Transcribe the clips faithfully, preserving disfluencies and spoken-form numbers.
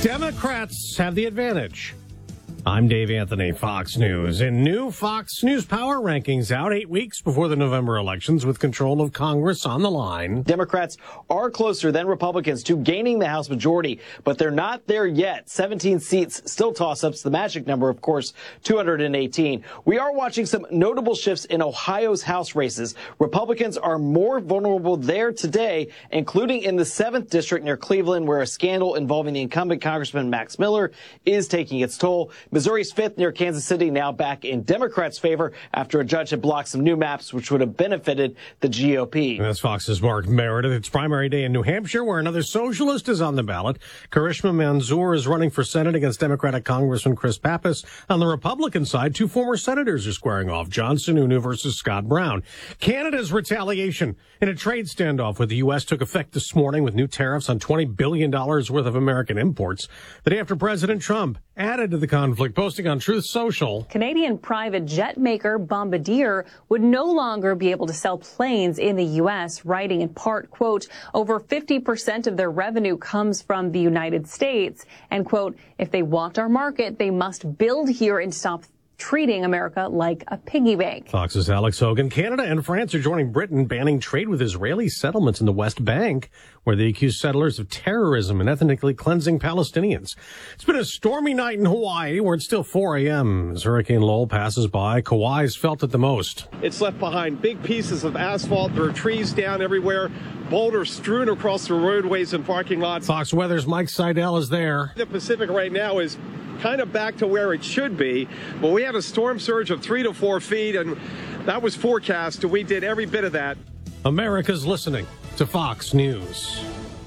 Democrats have the advantage. I'm Dave Anthony, Fox News. In new Fox News Power Rankings out eight weeks before the November elections with control of Congress on the line. Democrats are closer than Republicans to gaining the House majority, but they're not there yet. seventeen seats, still toss-ups. The magic number, of course, two hundred eighteen. We are watching some notable shifts in Ohio's House races. Republicans are more vulnerable there today, including in the seventh district near Cleveland, where a scandal involving the incumbent Congressman Max Miller is taking its toll. Missouri's fifth near Kansas City now back in Democrats' favor after a judge had blocked some new maps which would have benefited the G O P. And that's Fox's Mark Meredith. It's primary day in New Hampshire where another socialist is on the ballot. Karishma Manzoor is running for Senate against Democratic Congressman Chris Pappas. On the Republican side, two former senators are squaring off. John Sununu versus Scott Brown. Canada's retaliation in a trade standoff with the U S took effect this morning with new tariffs on twenty billion dollars worth of American imports. The day after President Trump added to the conflict, posting on Truth Social. Canadian private jet maker Bombardier would no longer be able to sell planes in the U S, writing in part, quote, over fifty percent of their revenue comes from the United States, and, quote, if they want our market, they must build here and stop treating America like a piggy bank. Fox's Alex Hogan. Canada and France are joining Britain, banning trade with Israeli settlements in the West Bank, where they accuse settlers of terrorism and ethnically cleansing Palestinians. It's been a stormy night in Hawaii, where it's still four a.m. as Hurricane Lowell passes by. Kauai's felt it the most. It's left behind big pieces of asphalt. There are trees down everywhere, boulders strewn across the roadways and parking lots. Fox Weather's Mike Seidel is there. The Pacific right now is kind of back to where it should be, but we had a storm surge of three to four feet, and that was forecast, and we did every bit of that. America's listening to Fox News.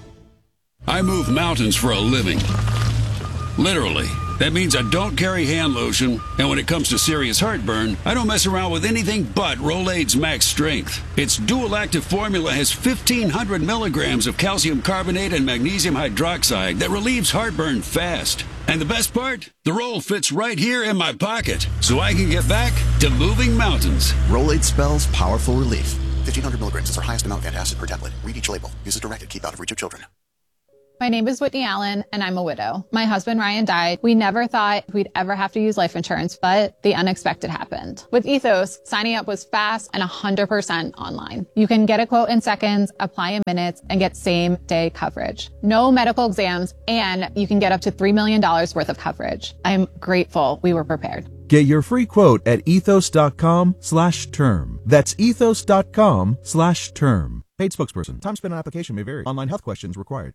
I move mountains for a living. Literally. That means I don't carry hand lotion, and when it comes to serious heartburn, I don't mess around with anything but Rolaids Max Strength. Its dual-active formula has fifteen hundred milligrams of calcium carbonate and magnesium hydroxide that relieves heartburn fast. And the best part? The roll fits right here in my pocket, so I can get back to moving mountains. Rolaids spells powerful relief. fifteen hundred milligrams is our highest amount of antacid per tablet. Read each label. Use as directed. Keep out of reach of children. My name is Whitney Allen, and I'm a widow. My husband, Ryan, died. We never thought we'd ever have to use life insurance, but the unexpected happened. With Ethos, signing up was fast and one hundred percent online. You can get a quote in seconds, apply in minutes, and get same-day coverage. No medical exams, and you can get up to three million dollars worth of coverage. I'm grateful we were prepared. Get your free quote at ethos.com slash term. That's ethos.com slash term. Paid spokesperson. Time spent on application may vary. Online health questions required.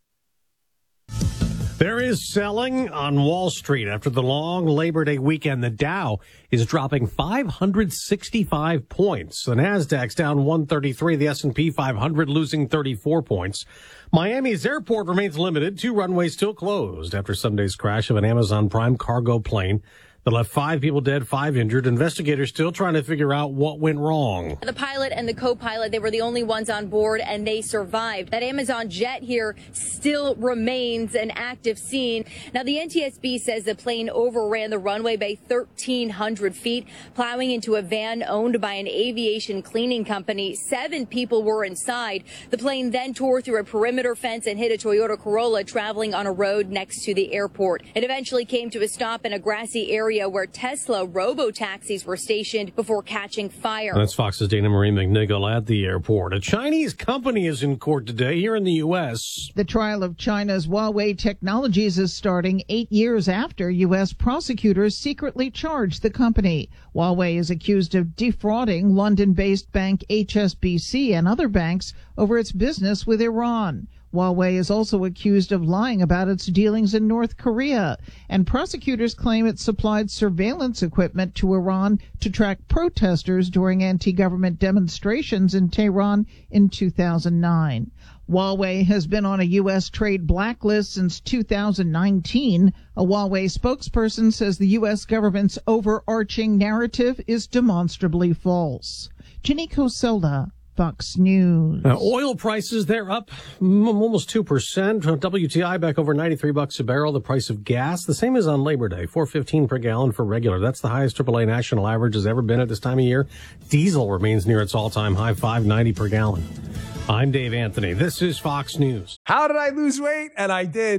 There is selling on Wall Street after the long Labor Day weekend. The Dow is dropping five hundred sixty-five points. The Nasdaq's down one thirty-three. The S and P five hundred losing thirty-four points. Miami's airport remains limited. Two runways still closed after Sunday's crash of an Amazon Prime cargo plane that left five people dead, five injured. Investigators still trying to figure out what went wrong. The pilot and the co-pilot, they were the only ones on board, and they survived. That Amazon jet here still remains an active scene. Now, the N T S B says the plane overran the runway by thirteen hundred feet, plowing into a van owned by an aviation cleaning company. Seven people were inside. The plane then tore through a perimeter fence and hit a Toyota Corolla traveling on a road next to the airport. It eventually came to a stop in a grassy area where Tesla robo-taxis were stationed before catching fire. That's Fox's Dana Marie McNichol at the airport. A Chinese company is in court today here in the U S. The trial of China's Huawei Technologies is starting eight years after U S prosecutors secretly charged the company. Huawei is accused of defrauding London-based bank H S B C and other banks over its business with Iran. Huawei is also accused of lying about its dealings in North Korea, and prosecutors claim it supplied surveillance equipment to Iran to track protesters during anti-government demonstrations in Tehran in two thousand nine. Huawei has been on a U S trade blacklist since two thousand nineteen. A Huawei spokesperson says the U S government's overarching narrative is demonstrably false. Ginny Coselda, Fox News. Uh, oil prices, they're up m- almost two percent. W T I back over ninety-three bucks a barrel. The price of gas, the same as on Labor Day, four fifteen per gallon for regular. That's the highest triple A national average has ever been at this time of year. Diesel remains near its all-time high, five ninety per gallon. I'm Dave Anthony. This is Fox News. How did I lose weight? And I did.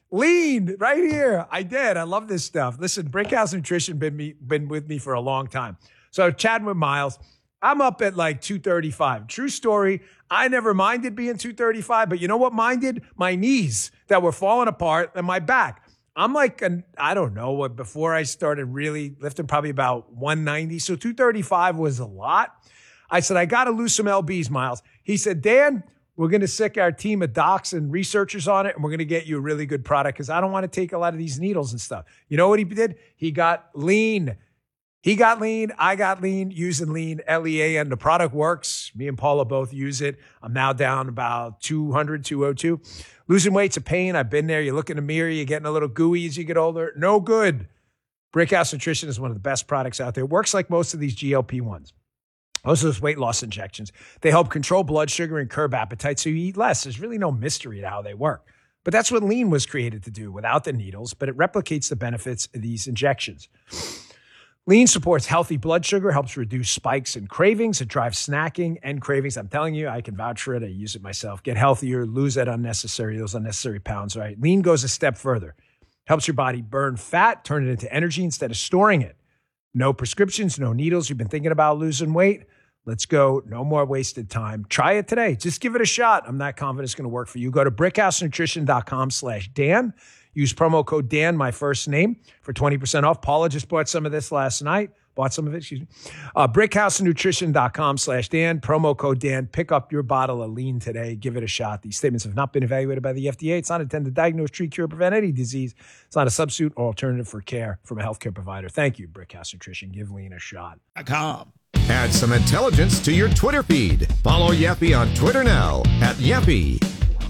Lean right here. I did. I love this stuff. Listen, Brickhouse Nutrition been me been with me for a long time. So chatting with Miles, I'm up at like two thirty-five. True story. I never minded being two thirty-five, but you know what minded? My knees that were falling apart and my back. I'm like, an, I don't know what, before I started really lifting, probably about one ninety. So two thirty-five was a lot. I said, I got to lose some L Bs, Miles. He said, Dan, we're going to sick our team of docs and researchers on it, and we're going to get you a really good product because I don't want to take a lot of these needles and stuff. You know what he did? He got lean. He got lean. I got lean using lean, L E A N. The product works. Me and Paula both use it. I'm now down about two hundred, two oh two. Losing weight's a pain. I've been there. You look in the mirror. You're getting a little gooey as you get older. No good. Brickhouse Nutrition is one of the best products out there. It works like most of these G L P ones. Most of those weight loss injections. They help control blood sugar and curb appetite so you eat less. There's really no mystery to how they work. But that's what lean was created to do without the needles, but it replicates the benefits of these injections. Lean supports healthy blood sugar, helps reduce spikes and cravings. It drives snacking and cravings. I'm telling you, I can vouch for it. I use it myself. Get healthier, lose that unnecessary, those unnecessary pounds, right? Lean goes a step further. Helps your body burn fat, turn it into energy instead of storing it. No prescriptions, no needles. You've been thinking about losing weight? Let's go. No more wasted time. Try it today. Just give it a shot. I'm not confident it's going to work for you. Go to brickhousenutrition.com slash Dan. Use promo code Dan, my first name, for twenty percent off. Paula just bought some of this last night. Bought some of it, excuse me. Uh, brickhousenutrition.com slash Dan. Promo code Dan. Pick up your bottle of lean today. Give it a shot. These statements have not been evaluated by the F D A. It's not intended to diagnose, treat, cure, or prevent any disease. It's not a substitute or alternative for care from a healthcare provider. Thank you, Brickhouse Nutrition. Give lean a shot. Com. Add some intelligence to your Twitter feed. Follow Yappy on Twitter now at Yappy.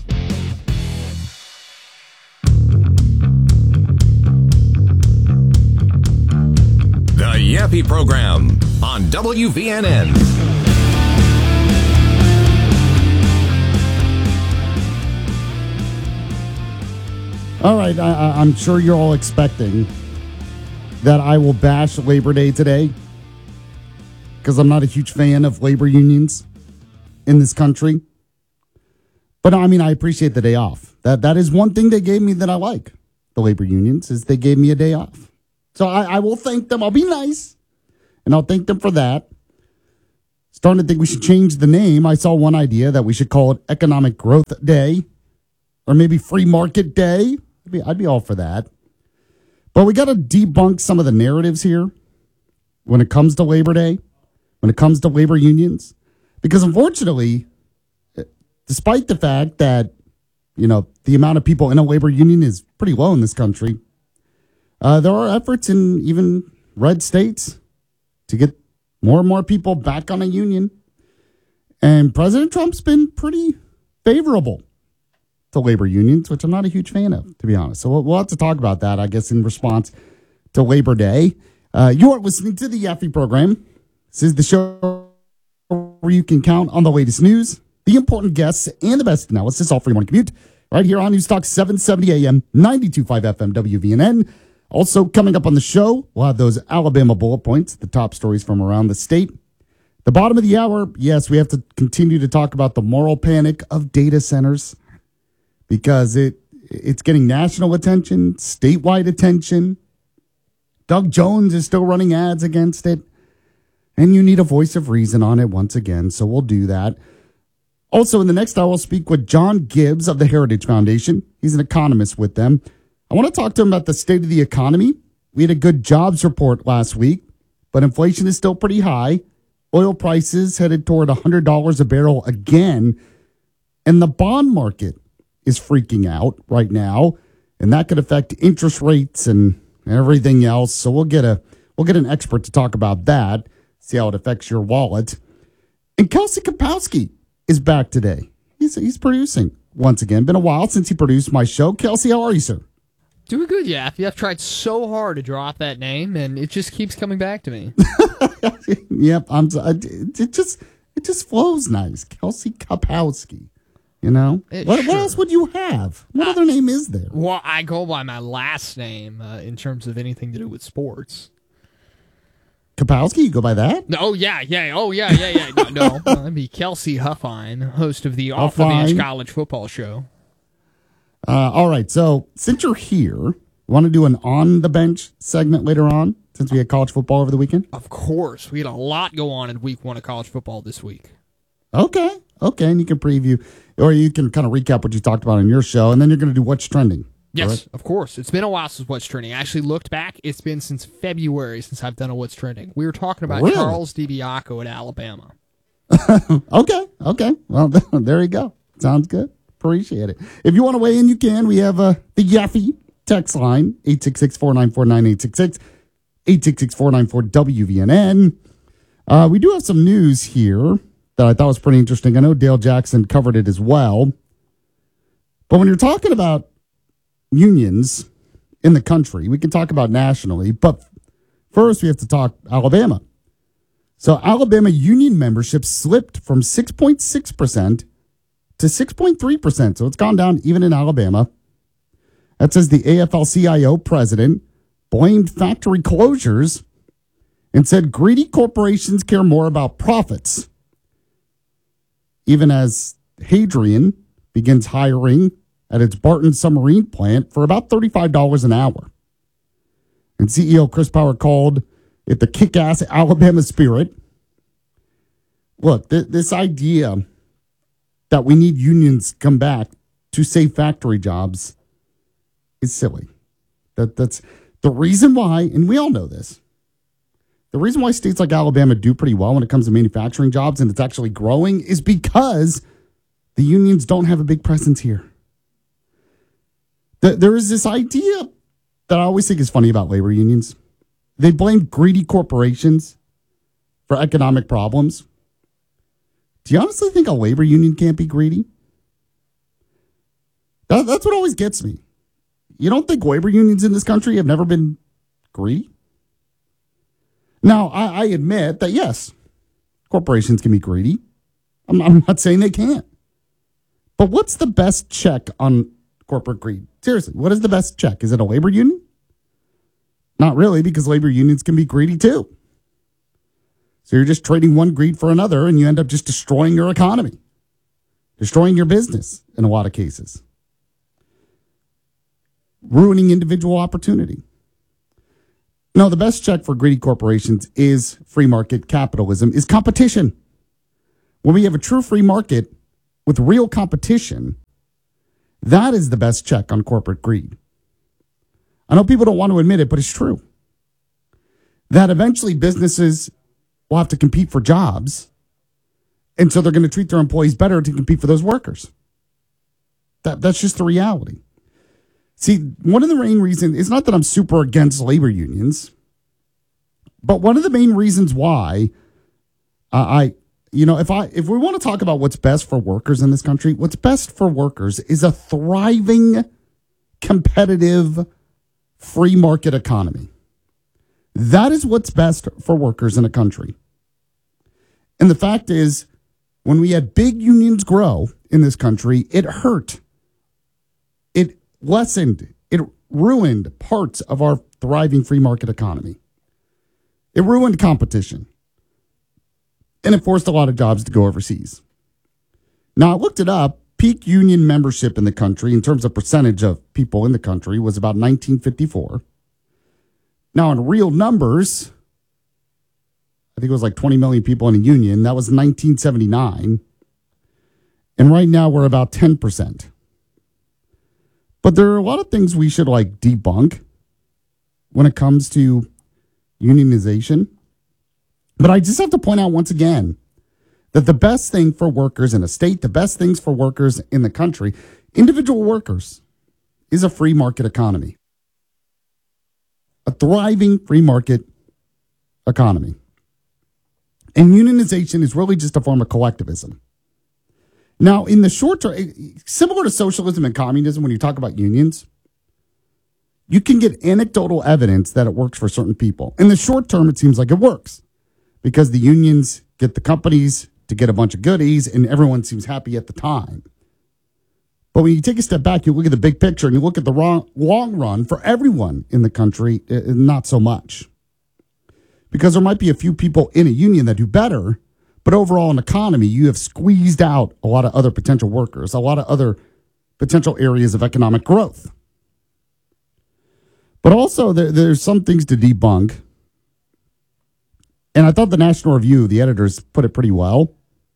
The Yappy Program on W V N N. All right, I, I'm sure you're all expecting that I will bash Labor Day today because I'm not a huge fan of labor unions in this country. But I mean, I appreciate the day off. That That is one thing they gave me that I like, the labor unions, is they gave me a day off. So I, I will thank them. I'll be nice, and I'll thank them for that. Starting to think we should change the name. I saw one idea that we should call it Economic Growth Day, or maybe Free Market Day. I'd be, I'd be all for that. But we got to debunk some of the narratives here when it comes to Labor Day, when it comes to labor unions, because unfortunately, despite the fact that, you know, the amount of people in a labor union is pretty low in this country, Uh, there are efforts in even red states to get more and more people back on a union. And President Trump's been pretty favorable to labor unions, which I'm not a huge fan of, to be honest. So we'll, we'll have to talk about that, I guess, in response to Labor Day. Uh, you are listening to the Yaffee Program. This is the show where you can count on the latest news, the important guests, and the best analysis, all for your morning commute, right here on News Talk seven seventy A M, ninety-two point five F M, W V N N. Also, coming up on the show, we'll have those Alabama bullet points, the top stories from around the state. The bottom of the hour, yes, we have to continue to talk about the moral panic of data centers because it it's getting national attention, statewide attention. Doug Jones is still running ads against it. And you need a voice of reason on it once again, so we'll do that. Also, in the next hour, we'll speak with John Gibbs of the Heritage Foundation. He's an economist with them. I want to talk to him about the state of the economy. We had a good jobs report last week, but inflation is still pretty high. Oil prices headed toward one hundred dollars a barrel again. And the bond market is freaking out right now, and that could affect interest rates and everything else. So we'll get a we'll get an expert to talk about that, see how it affects your wallet. And Kelsey Kapowski is back today. He's he's producing once again. Been a while since he produced my show. Kelsey, how are you, sir? Doing good, Yaffy. I've tried so hard to drop that name, and it just keeps coming back to me. Yep, I'm. It just it just flows nice, Kelsey Kapowski. You know, It what, sure. what else would you have? What uh, other name is there? Well, I go by my last name uh, in terms of anything to do with sports. Kapowski, you go by that? No, oh yeah, yeah, oh yeah, yeah, yeah. No, no. Uh, that'd be Kelsey Huffine, host of the Off the Bench College Football Show. Uh, all right. So since you're here, want to do an on the bench segment later on since we had college football over the weekend? Of course. We had a lot go on in week one of college football this week. Okay. Okay. And you can preview, or you can kind of recap what you talked about in your show, and then you're going to do What's Trending. Yes, correct? Of course. It's been a while since What's Trending. I actually looked back. It's been since February since I've done a What's Trending. We were talking about Really? Charles DiBiaco at Alabama. Okay. Okay. Well, there you go. Sounds good. Appreciate it. If you want to weigh in, you can. We have uh, the Yaffe text line, eight six six, four nine four, nine eight six six, eight six six, four nine four, W V N N. Uh, we do have some news here that I thought was pretty interesting. I know Dale Jackson covered it as well. But when you're talking about unions in the country, we can talk about nationally. But first, we have to talk Alabama. So Alabama union membership slipped from six point six percent to six point three percent. So it's gone down even in Alabama. That says the A F L C I O president blamed factory closures and said greedy corporations care more about profits. Even as Hadrian begins hiring at its Barton submarine plant for about thirty-five dollars an hour. And C E O Chris Power called it the kick-ass Alabama spirit. Look, th- this idea that we need unions come back to save factory jobs is silly. That that's the reason why, and we all know this, the reason why states like Alabama do pretty well when it comes to manufacturing jobs and it's actually growing is because the unions don't have a big presence here. The, there is this idea that I always think is funny about labor unions. They blame greedy corporations for economic problems. Do you honestly think a labor union can't be greedy? That, that's what always gets me. You don't think labor unions in this country have never been greedy? Now, I, I admit that, yes, corporations can be greedy. I'm, I'm not saying they can't. But what's the best check on corporate greed? Seriously, what is the best check? Is it a labor union? Not really, because labor unions can be greedy too. So you're just trading one greed for another, and you end up just destroying your economy, destroying your business in a lot of cases, ruining individual opportunity. No, the best check for greedy corporations is free market capitalism, is competition. When we have a true free market with real competition, that is the best check on corporate greed. I know people don't want to admit it, but it's true. That eventually businesses will have to compete for jobs, and so they're going to treat their employees better to compete for those workers. That, that's just the reality. See, one of the main reasons, it's not that I'm super against labor unions, but one of the main reasons why uh, I, you know, if I if we want to talk about what's best for workers in this country, what's best for workers is a thriving, competitive, free market economy. That is what's best for workers in a country. And the fact is, when we had big unions grow in this country, it hurt. It lessened, it ruined parts of our thriving free market economy. It ruined competition. And it forced a lot of jobs to go overseas. Now, I looked it up. Peak union membership in the country, in terms of percentage of people in the country, was about nineteen fifty-four. Now, in real numbers, I think it was like twenty million people in a union. That was nineteen seventy-nine. And right now, we're about ten percent. But there are a lot of things we should like debunk when it comes to unionization. But I just have to point out once again that the best thing for workers in a state, the best things for workers in the country, individual workers, is a free market economy. A thriving free market economy. And unionization is really just a form of collectivism. Now, in the short term, similar to socialism and communism, when you talk about unions, you can get anecdotal evidence that it works for certain people. In the short term, it seems like it works because the unions get the companies to get a bunch of goodies, and everyone seems happy at the time. But when you take a step back, you look at the big picture, and you look at the wrong, long run for everyone in the country, not so much. Because there might be a few people in a union that do better, but overall in the economy, you have squeezed out a lot of other potential workers, a lot of other potential areas of economic growth. But also, there, there's some things to debunk. And I thought the National Review, the editors, put it pretty well.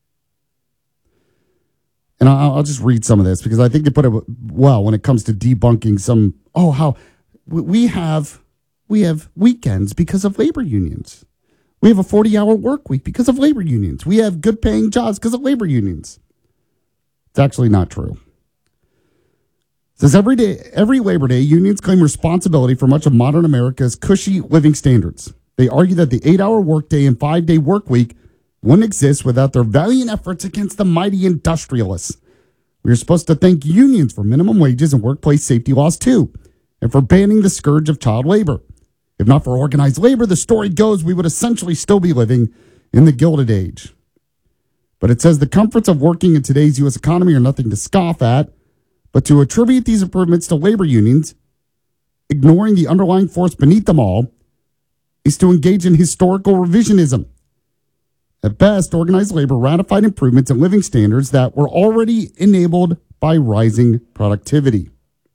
And I'll, I'll just read some of this because I think they put it well when it comes to debunking some, oh, how we have we have weekends because of labor unions. We have a forty-hour work week because of labor unions. We have good paying jobs because of labor unions. It's actually not true. It says every day, every Labor Day, unions claim responsibility for much of modern America's cushy living standards. They argue that the eight-hour workday and five-day work week wouldn't exist without their valiant efforts against the mighty industrialists. We are supposed to thank unions for minimum wages and workplace safety laws, too, and for banning the scourge of child labor. If not for organized labor, the story goes, we would essentially still be living in the Gilded Age. But it says the comforts of working in today's U S economy are nothing to scoff at, but to attribute these improvements to labor unions, ignoring the underlying force beneath them all, is to engage in historical revisionism. At best, organized labor ratified improvements in living standards that were already enabled by rising productivity.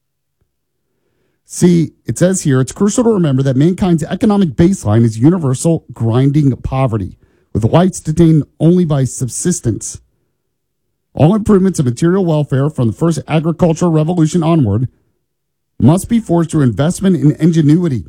See, it says here, it's crucial to remember that mankind's economic baseline is universal grinding poverty, with life sustained only by subsistence. All improvements in material welfare from the first agricultural revolution onward must be forced through investment in ingenuity.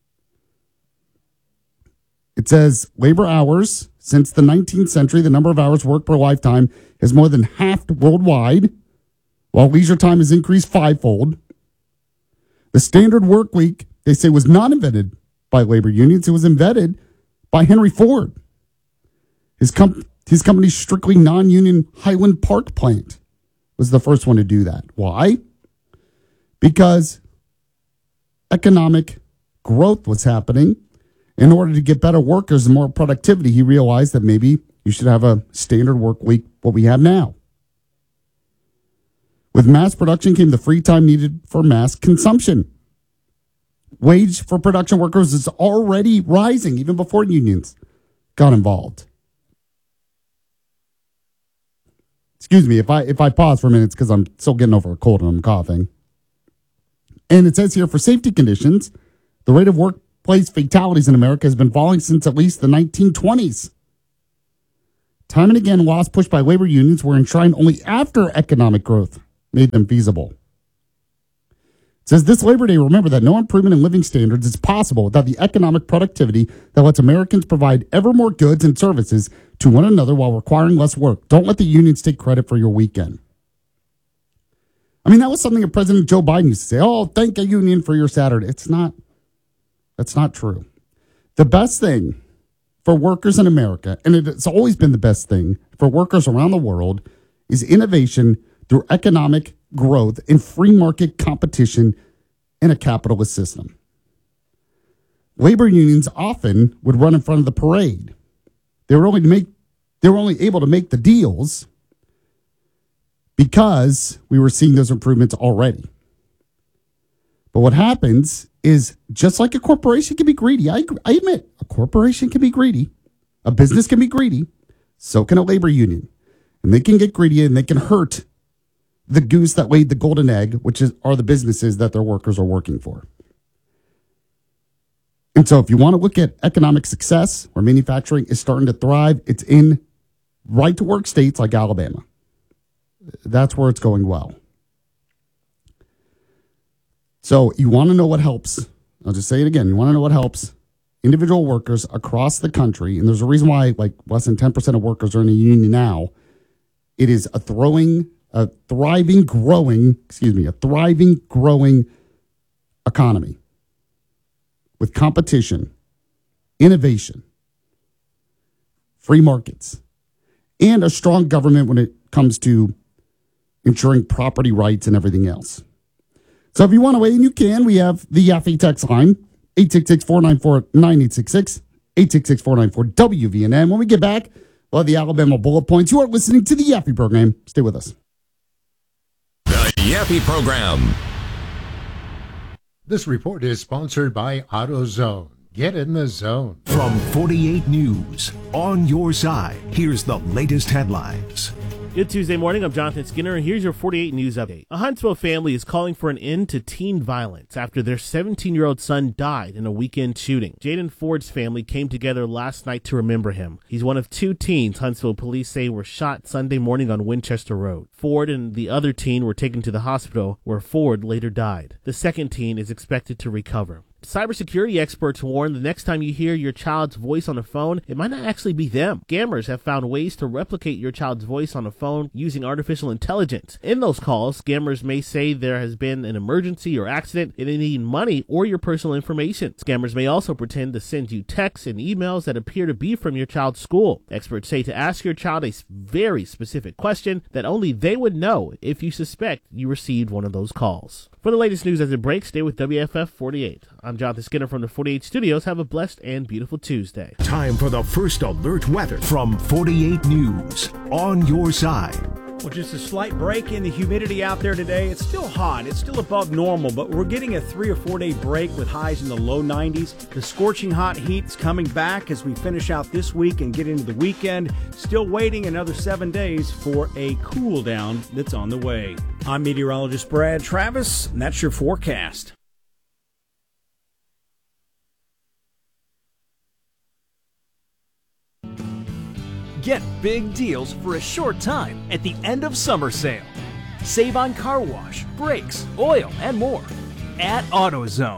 It says labor hours, since the nineteenth century, the number of hours worked per lifetime has more than halved worldwide, while leisure time has increased fivefold. The standard work week, they say, was not invented by labor unions. It was invented by Henry Ford. His, com- his company's strictly non-union Highland Park plant was the first one to do that. Why? Because economic growth was happening. In order to get better workers and more productivity, he realized that maybe you should have a standard work week, what we have now. With mass production came the free time needed for mass consumption. Wage for production workers is already rising, even before unions got involved. Excuse me, if I if I pause for a minute, it's because I'm still getting over a cold and I'm coughing. And it says here, for safety conditions, the rate of workplace fatalities in America has been falling since at least the nineteen twenties. Time and again, laws pushed by labor unions were enshrined only after economic growth made them feasible. It says this Labor Day, remember that no improvement in living standards is possible without the economic productivity that lets Americans provide ever more goods and services to one another while requiring less work. Don't let the unions take credit for your weekend. I mean, that was something that President Joe Biden used to say, oh, thank a union for your Saturday. It's not, that's not true. The best thing for workers in America, and it's always been the best thing for workers around the world, is innovation through economic growth and free market competition in a capitalist system. Labor unions often would run in front of the parade. They were only to make, they were only able to make the deals because we were seeing those improvements already. But what happens is, just like a corporation can be greedy, I, I admit, a corporation can be greedy, a business can be greedy, so can a labor union. And they can get greedy and they can hurt the goose that laid the golden egg, which is, are the businesses that their workers are working for. And so if you want to look at economic success, where manufacturing is starting to thrive, it's in right-to-work states like Alabama. That's where it's going well. So you want to know what helps. I'll just say it again. You want to know what helps individual workers across the country. And there's a reason why like less than ten percent of workers are in a union now. It is a throwing, a thriving, growing, excuse me, a thriving, growing economy with competition, innovation, free markets, and a strong government when it comes to ensuring property rights and everything else. So if you want to weigh in, you can. We have the Yaffe text line, eight six six, four nine four, nine eight six six, eight six six, four nine four, W V N N. When we get back, we'll have the Alabama Bullet Points. You are listening to the Yaffe program. Stay with us. The Yaffe program. This report is sponsored by AutoZone. Get in the zone. From forty-eight News, on your side, here's the latest headlines. Good Tuesday morning. I'm Jonathan Skinner, and here's your forty-eight News Update. A Huntsville family is calling for an end to teen violence after their seventeen-year-old son died in a weekend shooting. Jaden Ford's family came together last night to remember him. He's one of two teens Huntsville police say were shot Sunday morning on Winchester Road. Ford and the other teen were taken to the hospital, where Ford later died. The second teen is expected to recover. Cybersecurity experts warn the next time you hear your child's voice on a phone, it might not actually be them. Scammers have found ways to replicate your child's voice on a phone using artificial intelligence. In those calls, scammers may say there has been an emergency or accident and they need money or your personal information. Scammers may also pretend to send you texts and emails that appear to be from your child's school. Experts say to ask your child a very specific question that only they would know if you suspect you received one of those calls. For the latest news as it breaks, stay with W F F forty-eight. I'm Jonathan Skinner from the forty-eight Studios. Have a blessed and beautiful Tuesday. Time for the first alert weather from forty-eight News. On your side. Well, just a slight break in the humidity out there today. It's still hot. It's still above normal, but we're getting a three or four day break with highs in the low nineties. The scorching hot heat's coming back as we finish out this week and get into the weekend. Still waiting another seven days for a cool down that's on the way. I'm meteorologist Brad Travis, and that's your forecast. Get big deals for a short time at the end of summer sale. Save on car wash, brakes, oil, and more at AutoZone.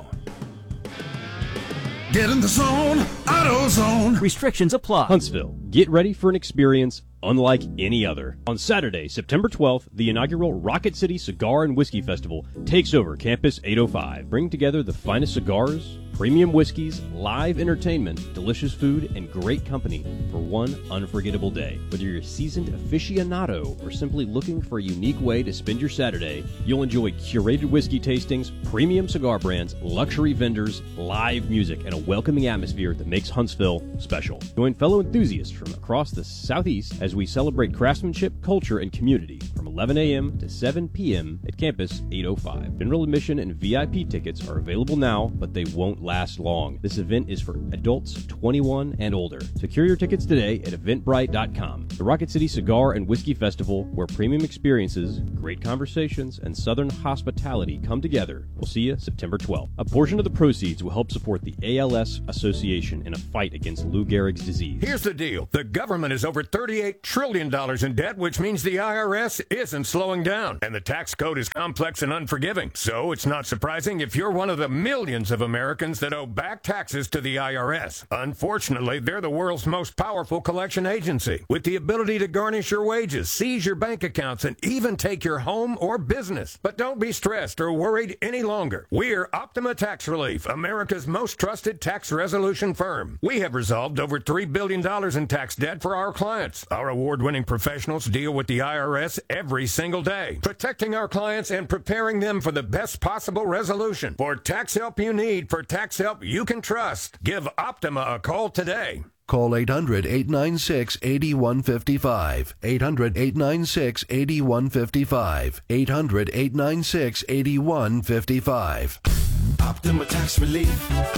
Get in the zone, AutoZone. Restrictions apply. Huntsville, get ready for an experience unlike any other. On Saturday, September twelfth, the inaugural Rocket City Cigar and Whiskey Festival takes over Campus eight oh five. Bring together the finest cigars, premium whiskeys, live entertainment, delicious food, and great company for one unforgettable day. Whether you're a seasoned aficionado or simply looking for a unique way to spend your Saturday, you'll enjoy curated whiskey tastings, premium cigar brands, luxury vendors, live music, and a welcoming atmosphere that makes Huntsville special. Join fellow enthusiasts from across the Southeast as we celebrate craftsmanship, culture, and community from eleven a.m. to seven p.m. at Campus eight oh five. General admission and V I P tickets are available now, but they won't last long. This event is for adults twenty-one and older. Secure your tickets today at eventbrite dot com. The Rocket City Cigar and Whiskey Festival, where premium experiences, great conversations, and Southern hospitality come together. We'll see you September twelfth. A portion of the proceeds will help support the A L S Association in a fight against Lou Gehrig's disease. Here's the deal. The government is over thirty-eight trillion dollars in debt, which means the I R S isn't slowing down. And the tax code is complex and unforgiving. So it's not surprising if you're one of the millions of Americans that owe back taxes to the I R S. Unfortunately, they're the world's most powerful collection agency, with the ability to garnish your wages, seize your bank accounts, and even take your home or business. But don't be stressed or worried any longer. We're Optima Tax Relief, America's most trusted tax resolution firm. We have resolved over three billion dollars in tax debt for our clients. Our award-winning professionals deal with the I R S every single day, protecting our clients and preparing them for the best possible resolution. For tax help you need, for tax help you can trust, give Optima a call today. Call eight hundred, eight nine six, eight one five five. eight hundred, eight nine six, eight one five five. eight hundred, eight nine six, eight one five five. Optima Tax Relief.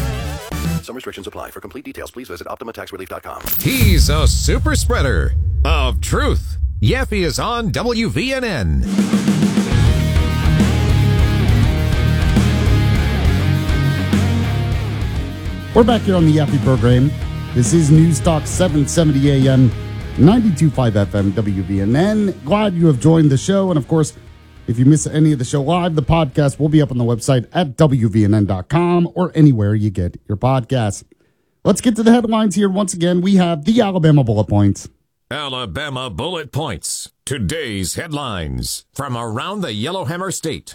Some restrictions apply. For complete details, please visit optima tax relief dot com. He's a super spreader of truth. Yeffy is on W V N N. We're back here on the Yeffy program. This is News Talk seven seventy A M, ninety-two point five F M, W V N N. Glad you have joined the show. And of course, if you miss any of the show live, the podcast will be up on the website at W V N N dot com or anywhere you get your podcasts. Let's get to the headlines here. Once again, we have the Alabama Bullet Points. Alabama Bullet Points. Today's headlines from around the Yellowhammer State.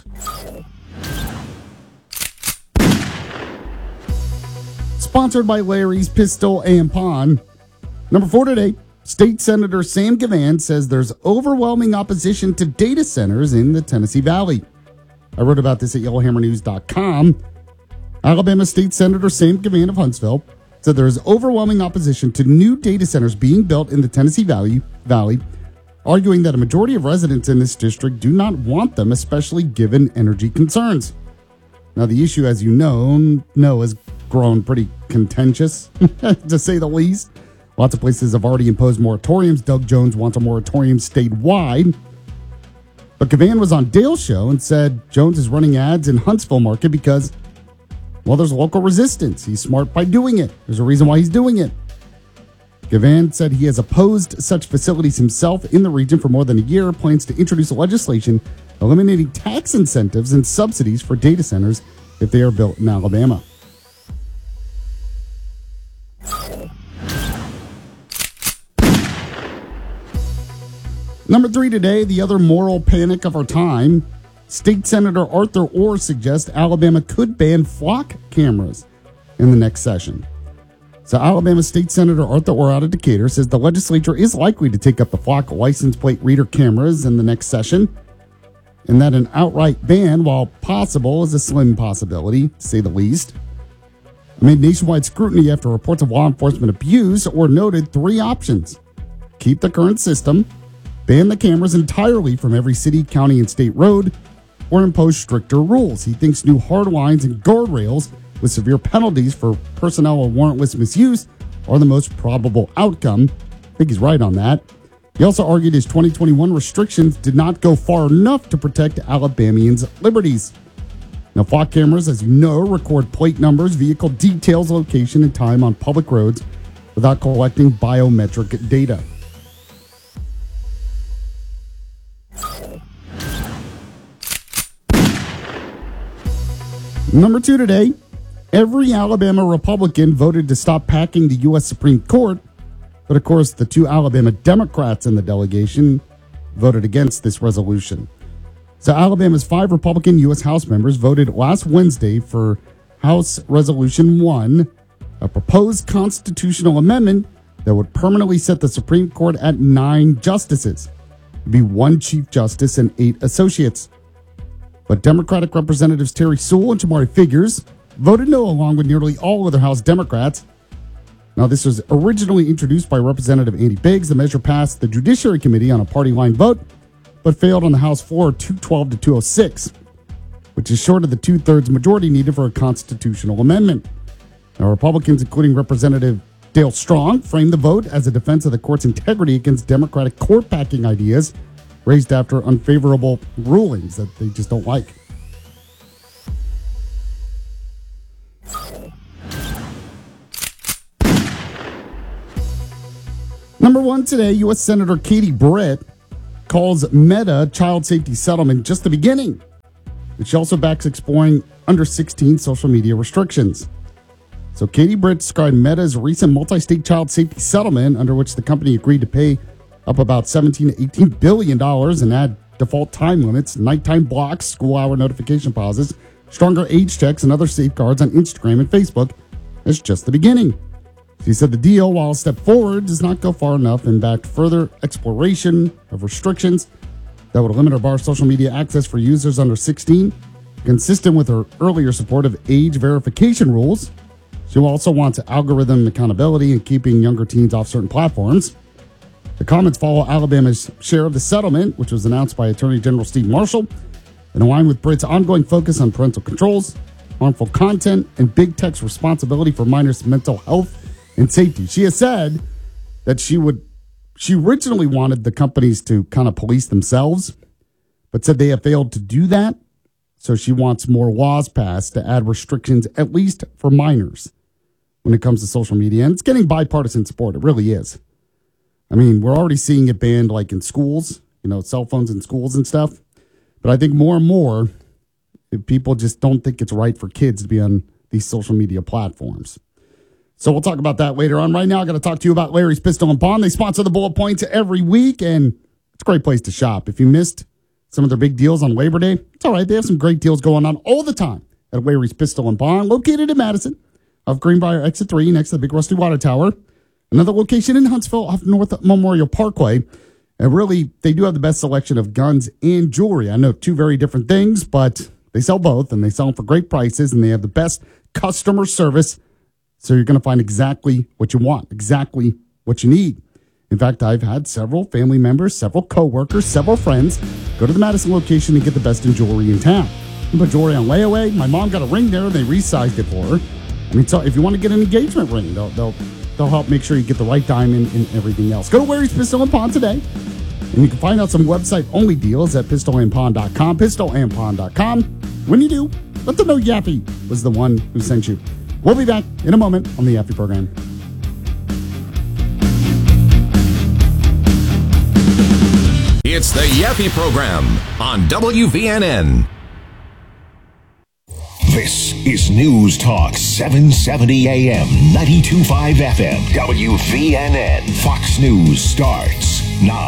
Sponsored by Larry's Pistol and Pawn. Number four today, State Senator Sam Gavan says there's overwhelming opposition to data centers in the Tennessee Valley. I wrote about this at yellowhammer news dot com. Alabama State Senator Sam Gavan of Huntsville said there is overwhelming opposition to new data centers being built in the Tennessee Valley, Valley, arguing that a majority of residents in this district do not want them, especially given energy concerns. Now, the issue, as you know, know has grown pretty contentious, to say the least. Lots of places have already imposed moratoriums. Doug Jones wants a moratorium statewide. But Gavan was on Dale's show and said Jones is running ads in Huntsville market because, well, there's local resistance. He's smart by doing it. There's a reason why he's doing it. Gavan said he has opposed such facilities himself in the region for more than a year, plans to introduce legislation eliminating tax incentives and subsidies for data centers if they are built in Alabama. Number three today, the other moral panic of our time. State Senator Arthur Orr suggests Alabama could ban flock cameras in the next session. So Alabama State Senator Arthur Orr out of Decatur says the legislature is likely to take up the flock license plate reader cameras in the next session, and that an outright ban, while possible, is a slim possibility, to say the least. Amid nationwide scrutiny after reports of law enforcement abuse, Orr noted three options: keep the current system, ban the cameras entirely from every city, county, and state road, or impose stricter rules. He thinks new hard lines and guardrails with severe penalties for personnel or warrantless misuse are the most probable outcome. I think he's right on that. He also argued his twenty twenty-one restrictions did not go far enough to protect Alabamians' liberties. Now, flock cameras, as you know, record plate numbers, vehicle details, location, and time on public roads without collecting biometric data. Number two today, every Alabama Republican voted to stop packing the U S Supreme Court, but of course the two Alabama Democrats in the delegation voted against this resolution. So Alabama's five Republican U S House members voted last Wednesday for House Resolution one, a proposed constitutional amendment that would permanently set the Supreme Court at nine justices. It'd be one Chief Justice and eight associates. But Democratic Representatives Terry Sewell and Jamari Figures voted no, along with nearly all other House Democrats. Now, this was originally introduced by Representative Andy Biggs. The measure passed the Judiciary Committee on a party line vote, but failed on the House floor two twelve to two oh six, which is short of the two-thirds majority needed for a constitutional amendment. Now, Republicans, including Representative Dale Strong, framed the vote as a defense of the court's integrity against Democratic court packing ideas raised after unfavorable rulings that they just don't like. Number one today, U S Senator Katie Britt calls Meta child safety settlement just the beginning. But she also backs exploring under sixteen social media restrictions. So Katie Britt described Meta's recent multi-state child safety settlement, under which the company agreed to pay up about seventeen to eighteen billion dollars and add default time limits, nighttime blocks, school hour notification pauses, stronger age checks, and other safeguards on Instagram and Facebook, as just the beginning. She said the deal, while a step forward, does not go far enough and backed further exploration of restrictions that would limit or bar social media access for users under sixteen, consistent with her earlier support of age verification rules. She also wants algorithm accountability and keeping younger teens off certain platforms. The comments follow Alabama's share of the settlement, which was announced by Attorney General Steve Marshall, and align with Britt's ongoing focus on parental controls, harmful content, and big tech's responsibility for minors' mental health and safety. She has said that she would, she originally wanted the companies to kind of police themselves, but said they have failed to do that. So she wants more laws passed to add restrictions, at least for minors, when it comes to social media. And it's getting bipartisan support. It really is. I mean, we're already seeing it banned like in schools, you know, cell phones in schools and stuff. But I think more and more people just don't think it's right for kids to be on these social media platforms. So we'll talk about that later on. Right now, I'm going to talk to you about Larry's Pistol and Pawn. They sponsor the Bullet Points every week, and it's a great place to shop. If you missed some of their big deals on Labor Day, it's all right. They have some great deals going on all the time at Larry's Pistol and Pawn, located in Madison, off Greenbrier Exit three, next to the big Rusty Water Tower. Another location in Huntsville, off North Memorial Parkway. And really, they do have the best selection of guns and jewelry. I know two very different things, but they sell both, and they sell them for great prices, and they have the best customer service. So you're going to find exactly what you want, exactly what you need. In fact, I've had several family members, several coworkers, several friends go to the Madison location and get the best in jewelry in town. You put jewelry on layaway. My mom got a ring there, and they resized it for her. I mean, so if you want to get an engagement ring, they'll, they'll they'll help make sure you get the right diamond and everything else. Go to Wary's Pistol and Pawn today, and you can find out some website-only deals at pistol and pawn dot com, pistol and pawn dot com. When you do, let them know Yaffee was the one who sent you. We'll be back in a moment on the Yaffee program. It's the Yaffee program on W V N N. This is News Talk seven seventy A M, ninety-two point five F M, W V N N. Fox News starts now.